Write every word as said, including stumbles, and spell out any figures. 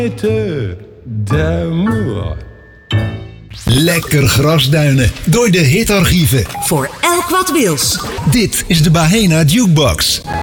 d'amour. Lekker grasduinen door de hitarchieven. Voor elk wat wils. Dit is de Bahena Jukebox.